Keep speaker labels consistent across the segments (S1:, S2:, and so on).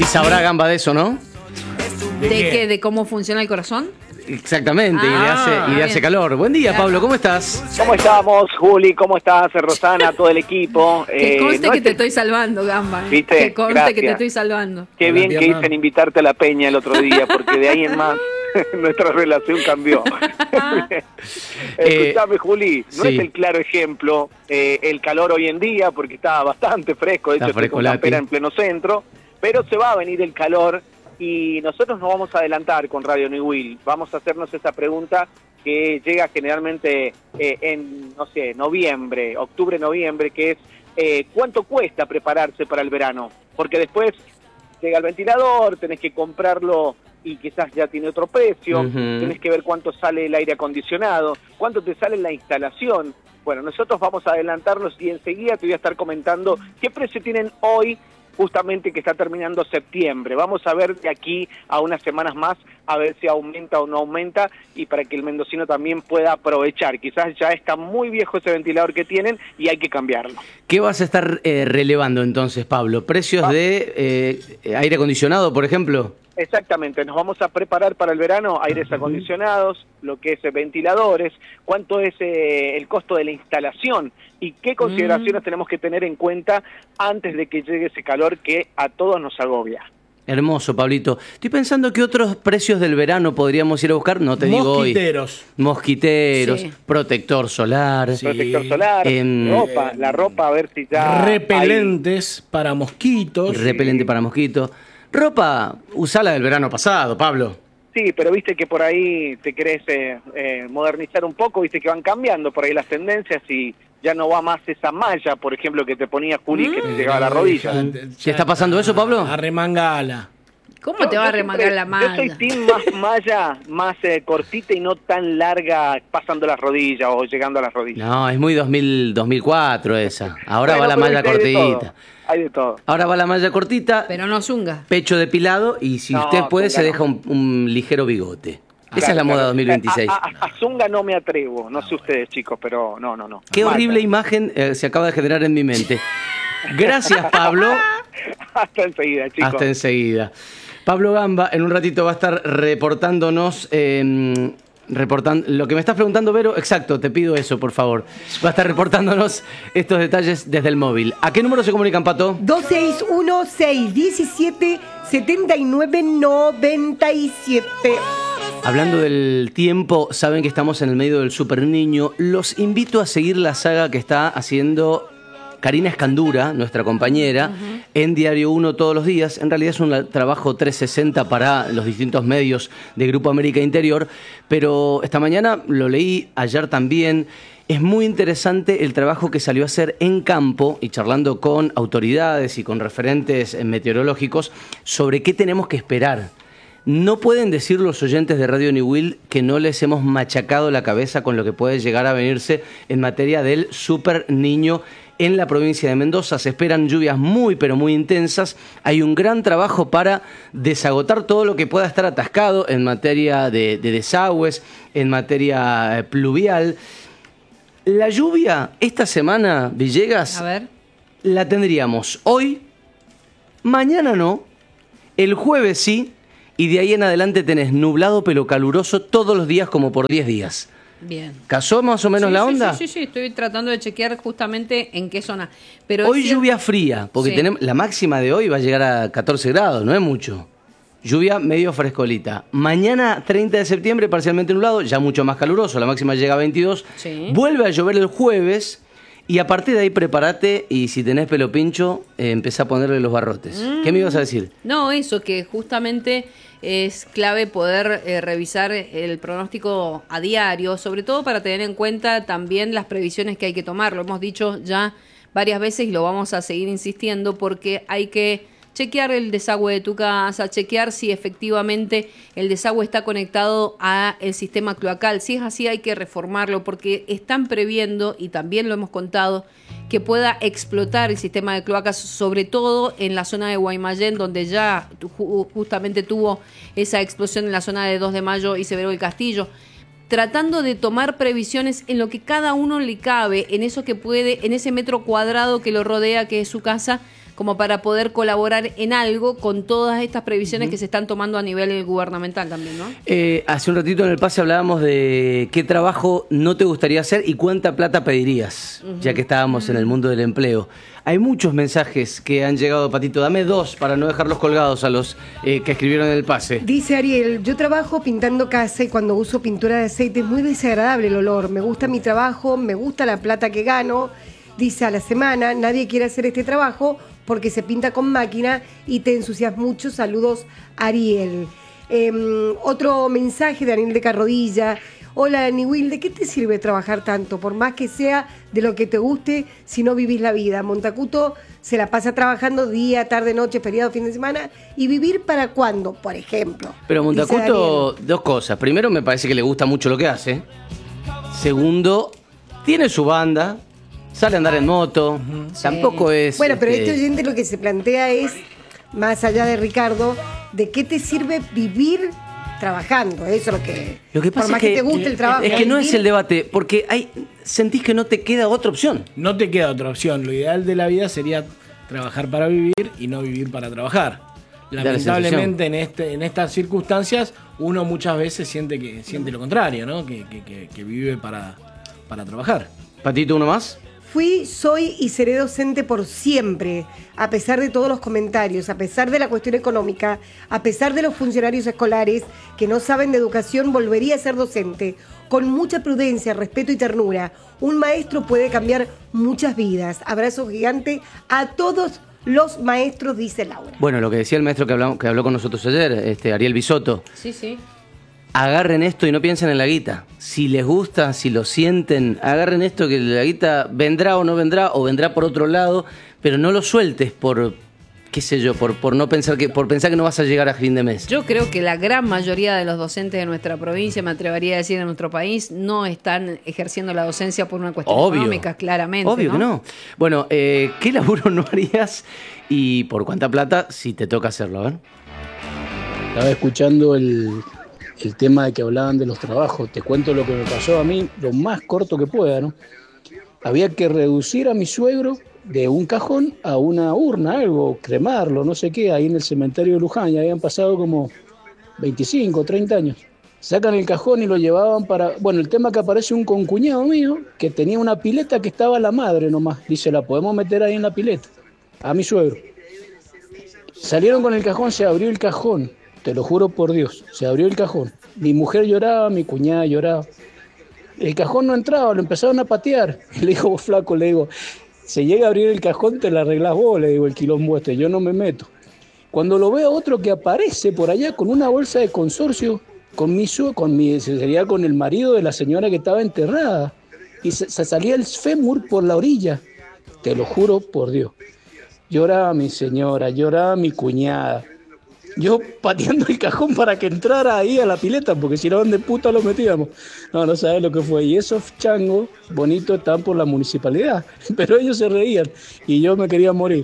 S1: Sí sabrá Gamba de eso, ¿no?
S2: ¿De qué? ¿De cómo funciona el corazón?
S1: Exactamente, y le hace calor. Buen día, Pablo, ¿cómo estás?
S3: ¿Cómo estamos, Juli? ¿Cómo estás, Rosana, todo el equipo?
S2: Que conste que te estoy salvando, Gamba.
S3: ¿Viste?
S2: Que conste
S3: Gracias.
S2: que te estoy salvando.
S3: Qué bien que hice en invitarte a la peña el otro día, porque de ahí en más nuestra relación cambió. Escuchame, Juli, no es el claro ejemplo el calor hoy en día, porque está bastante fresco, de hecho estoy con campera en pleno centro, pero se va a venir el calor y nosotros nos vamos a adelantar con Radio New Will. Vamos a hacernos esa pregunta que llega generalmente en, no sé, noviembre, octubre-noviembre, que es ¿cuánto cuesta prepararse para el verano? Porque después llega el ventilador, tenés que comprarlo y quizás ya tiene otro precio, tenés que ver cuánto sale el aire acondicionado, cuánto te sale la instalación. Bueno, nosotros vamos a adelantarnos y enseguida te voy a estar comentando qué precio tienen hoy, justamente que está terminando septiembre. Vamos a ver de aquí a unas semanas más, a ver si aumenta o no aumenta, y para que el mendocino también pueda aprovechar. Quizás ya está muy viejo ese ventilador que tienen y hay que cambiarlo.
S1: ¿Qué vas a estar relevando entonces, Pablo? ¿Precios de aire acondicionado, por ejemplo?
S3: Exactamente, nos vamos a preparar para el verano, aires acondicionados, lo que es ventiladores, cuánto es el costo de la instalación y qué consideraciones tenemos que tener en cuenta antes de que llegue ese calor que a todos nos agobia.
S1: Hermoso, Pablito. Estoy pensando que otros precios del verano podríamos ir a buscar, no te digo hoy. Mosquiteros, sí. Protector solar.
S3: Sí. Protector solar, ropa, la ropa, a ver si ya...
S4: Repelentes para mosquitos.
S1: Repelente para mosquitos. Ropa, usala del verano pasado, Pablo.
S3: Sí, pero viste que por ahí te querés modernizar un poco, viste que van cambiando por ahí las tendencias y ya no va más esa malla, por ejemplo, que te ponía Juli, que te llegaba a la rodilla.
S1: ¿Te está pasando eso, Pablo?
S4: Arremangala.
S2: ¿Cómo te va a remangar la malla?
S3: Yo soy team más malla, más cortita y no tan larga pasando las rodillas o llegando a las rodillas.
S1: No, es muy 2004 esa. Ahora va la malla cortita.
S3: Hay de todo.
S1: Ahora va la malla cortita.
S2: Pero no zunga.
S1: Pecho depilado y si usted puede se deja un ligero bigote. Esa es la moda 2026.
S3: A zunga no me atrevo, no sé ustedes, chicos, pero no.
S1: Qué horrible imagen se acaba de generar en mi mente. Gracias, Pablo.
S3: Hasta enseguida, chicos.
S1: Hasta enseguida. Pablo Gamba en un ratito va a estar reportándonos... lo que me estás preguntando, Vero, exacto, te pido eso, por favor. Va a estar reportándonos estos detalles desde el móvil. ¿A qué número se comunican, Pato?
S5: 2616-17-7997.
S1: Hablando del tiempo, saben que estamos en el medio del Super Niño. Los invito a seguir la saga que está haciendo Karina Escandura, nuestra compañera, en Diario 1 todos los días. En realidad es un trabajo 360 para los distintos medios de Grupo América Interior, pero esta mañana lo leí, ayer también. Es muy interesante el trabajo que salió a hacer en campo y charlando con autoridades y con referentes meteorológicos sobre qué tenemos que esperar. No pueden decir los oyentes de Radio New Will que no les hemos machacado la cabeza con lo que puede llegar a venirse en materia del Super Niño en la provincia de Mendoza. Se esperan lluvias muy, pero muy intensas. Hay un gran trabajo para desagotar todo lo que pueda estar atascado en materia de desagües, en materia pluvial. La lluvia esta semana, Villegas, la tendríamos hoy, mañana no, el jueves sí, y de ahí en adelante tenés nublado pero caluroso todos los días como por 10 días.
S2: Bien.
S1: ¿Casó más o menos la onda?
S2: Sí, estoy tratando de chequear justamente en qué zona. Pero
S1: hoy lluvia fría, porque tenemos, la máxima de hoy va a llegar a 14 grados, no es mucho. Lluvia medio frescolita. Mañana 30 de septiembre parcialmente nublado, ya mucho más caluroso, la máxima llega a 22. Sí. Vuelve a llover el jueves y a partir de ahí prepárate y si tenés pelo pincho, empezá a ponerle los barrotes. ¿Qué me ibas a decir?
S2: No, eso, que justamente es clave poder revisar el pronóstico a diario, sobre todo para tener en cuenta también las previsiones que hay que tomar. Lo hemos dicho ya varias veces y lo vamos a seguir insistiendo porque hay que chequear el desagüe de tu casa, chequear si efectivamente el desagüe está conectado a el sistema cloacal. Si es así, hay que reformarlo porque están previendo, y también lo hemos contado, que pueda explotar el sistema de cloacas, sobre todo en la zona de Guaymallén, donde ya justamente tuvo esa explosión en la zona de 2 de Mayo y Severo del Castillo. Tratando de tomar previsiones en lo que cada uno le cabe, en eso que puede, en ese metro cuadrado que lo rodea, que es su casa, como para poder colaborar en algo con todas estas previsiones que se están tomando a nivel gubernamental también, ¿no?
S1: Hace un ratito en el pase hablábamos de qué trabajo no te gustaría hacer y cuánta plata pedirías, ya que estábamos en el mundo del empleo. Hay muchos mensajes que han llegado, Patito. Dame dos para no dejarlos colgados a los que escribieron en el pase.
S5: Dice Ariel, yo trabajo pintando casa y cuando uso pintura de aceite es muy desagradable el olor. Me gusta mi trabajo, me gusta la plata que gano. Dice, a la semana nadie quiere hacer este trabajo porque se pinta con máquina y te ensucias mucho. Saludos, Ariel. Otro mensaje de Daniel de Carrodilla. Hola, Dani Will, ¿de qué te sirve trabajar tanto? Por más que sea de lo que te guste, si no vivís la vida. Montacuto se la pasa trabajando día, tarde, noche, feriado, fin de semana. ¿Y vivir para cuándo, por ejemplo?
S1: Pero Montacuto, dos cosas. Primero, me parece que le gusta mucho lo que hace. Segundo, tiene su banda, sale a andar en moto. Sí. Tampoco es...
S5: Bueno, pero este oyente lo que se plantea es, más allá de Ricardo, ¿de qué te sirve vivir trabajando? Eso es
S1: lo que pasa
S5: por más que te guste el trabajo.
S1: Es que no es el debate, porque sentís que no te queda otra opción.
S4: No te queda otra opción. Lo ideal de la vida sería trabajar para vivir y no vivir para trabajar. Lamentablemente en estas circunstancias uno muchas veces siente lo contrario, ¿no? Que vive para trabajar.
S1: Patito, ¿uno más?
S5: Fui, soy y seré docente por siempre, a pesar de todos los comentarios, a pesar de la cuestión económica, a pesar de los funcionarios escolares que no saben de educación, volvería a ser docente. Con mucha prudencia, respeto y ternura. Un maestro puede cambiar muchas vidas. Abrazo gigante a todos los maestros, dice Laura.
S1: Bueno, lo que decía el maestro que habló con nosotros ayer, Ariel Bisotto.
S2: Sí, sí.
S1: Agarren esto y no piensen en la guita. Si les gusta, si lo sienten, agarren esto que la guita vendrá o no vendrá, o vendrá por otro lado, pero no lo sueltes por, qué sé yo, por no pensar por pensar que no vas a llegar a fin de mes.
S2: Yo creo que la gran mayoría de los docentes de nuestra provincia, me atrevería a decir de nuestro país, no están ejerciendo la docencia por una cuestión económica, claramente.
S1: Obvio, ¿no? Que no. Bueno, ¿qué laburo no harías y por cuánta plata si te toca hacerlo? A ver.
S6: Estaba escuchando el tema de que hablaban de los trabajos. Te cuento lo que me pasó a mí, lo más corto que pueda, ¿no? Había que reducir a mi suegro de un cajón a una urna, algo, cremarlo, no sé qué, ahí en el cementerio de Luján. Ya habían pasado como 25, 30 años. Sacan el cajón y lo llevaban para... Bueno, el tema que aparece un concuñado mío que tenía una pileta que estaba la madre nomás. Dice, la podemos meter ahí en la pileta. A mi suegro. Salieron con el cajón, se abrió el cajón. Te lo juro por Dios, se abrió el cajón. Mi mujer lloraba, mi cuñada lloraba. El cajón no entraba, lo empezaron a patear. Y le digo, flaco, le digo, se llega a abrir el cajón, te la arreglás vos, le digo, el quilombo yo no me meto. Cuando lo veo otro que aparece por allá con una bolsa de consorcio, sería con el marido de la señora que estaba enterrada. Y se salía el fémur por la orilla. Te lo juro por Dios. Lloraba mi señora, lloraba mi cuñada. Yo pateando el cajón para que entrara ahí a la pileta, porque si no, ¿dónde puta lo metíamos? No sabes lo que fue. Y esos changos bonitos estaban por la municipalidad, pero ellos se reían y yo me quería morir.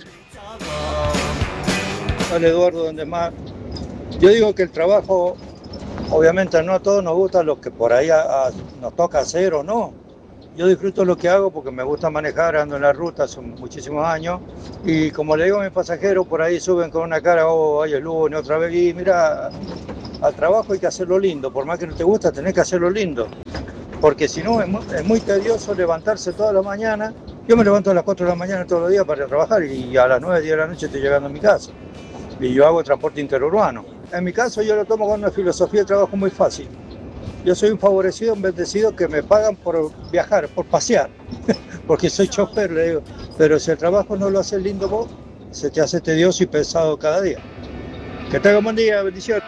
S7: Hola Eduardo, ¿dónde más? Yo digo que el trabajo, obviamente no a todos nos gusta lo que por ahí nos toca hacer o no. Yo disfruto lo que hago porque me gusta manejar, ando en la ruta hace muchísimos años y como le digo a mis pasajeros, por ahí suben con una cara, hoy es lunes, otra vez, y mira, al trabajo hay que hacerlo lindo, por más que no te gusta tenés que hacerlo lindo, porque si no es muy tedioso levantarse toda la mañana. Yo me levanto a las 4 de la mañana todos los días para ir a trabajar y a las 9, 10 de la noche estoy llegando a mi casa y yo hago transporte interurbano. En mi caso yo lo tomo con una filosofía de trabajo muy fácil. Yo soy un favorecido, un bendecido que me pagan por viajar, por pasear, porque soy chofer, le digo. Pero si el trabajo no lo haces lindo vos, se te hace tedioso y pesado cada día. Que tenga un buen día, bendiciones.